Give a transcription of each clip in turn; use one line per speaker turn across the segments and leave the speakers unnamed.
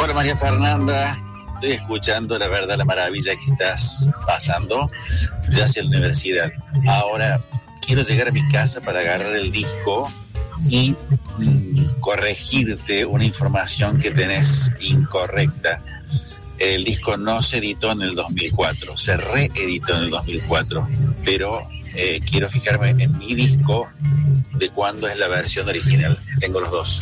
Hola María Fernanda, estoy escuchando la verdad, la maravilla que estás pasando ya hacia la universidad. Ahora quiero llegar a mi casa para agarrar el disco y corregirte una información que tenés incorrecta. El disco no se editó en el 2004, se reeditó en el 2004, pero quiero fijarme en mi disco de cuándo es la versión original. Tengo los dos.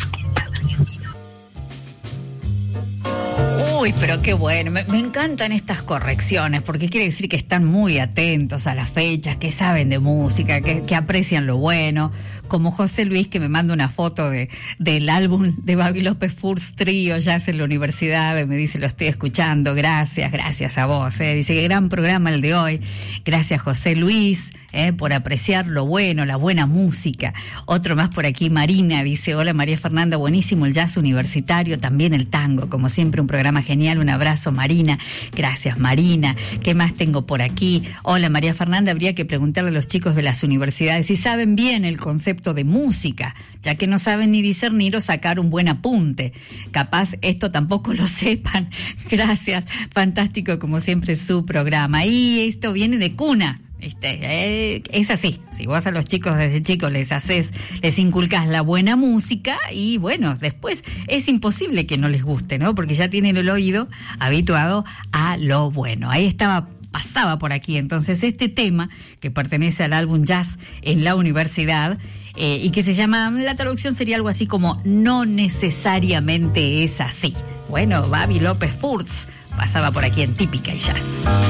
Uy, pero qué bueno, me encantan estas correcciones, porque quiere decir que están muy atentos a las fechas, que saben de música, que aprecian lo bueno, como José Luis, que me manda una foto del álbum de Babi López Furtz Trío, Jazz en la Universidad, y me dice, lo estoy escuchando, gracias a vos, dice, qué gran programa el de hoy, gracias José Luis, por apreciar lo bueno, la buena música. Otro más por aquí, Marina, dice, hola María Fernanda, buenísimo el jazz universitario, también el tango, como siempre un programa genial, un abrazo Marina, gracias Marina. ¿Qué más tengo por aquí? Hola María Fernanda, habría que preguntarle a los chicos de las universidades si saben bien el concepto de música, ya que no saben ni discernir o sacar un buen apunte, capaz esto tampoco lo sepan. Gracias, fantástico como siempre su programa, y esto viene de cuna. Es así, si vos a los chicos desde chicos les inculcás la buena música, y bueno, después es imposible que no les guste, ¿no? Porque ya tienen el oído habituado a lo bueno. Ahí pasaba por aquí entonces este tema que pertenece al álbum Jazz en la Universidad, y que se llama, la traducción sería algo así como No necesariamente es así. Bueno, Babi López Furtz pasaba por aquí en Típica y Jazz.